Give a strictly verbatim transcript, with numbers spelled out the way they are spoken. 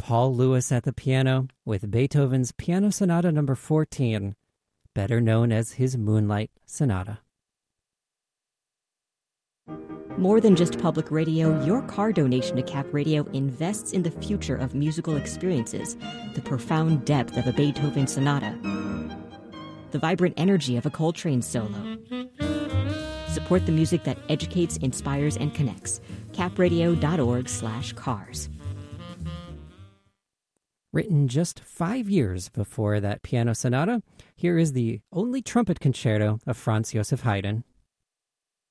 Paul Lewis at the piano with Beethoven's Piano Sonata number fourteen, better known as his Moonlight Sonata. More than just public radio, your car donation to Cap Radio invests in the future of musical experiences, the profound depth of a Beethoven sonata, the vibrant energy of a Coltrane solo. Support the music that educates, inspires, and connects. capradio.org slash cars. Written just five years before that piano sonata, here is the only trumpet concerto of Franz Joseph Haydn.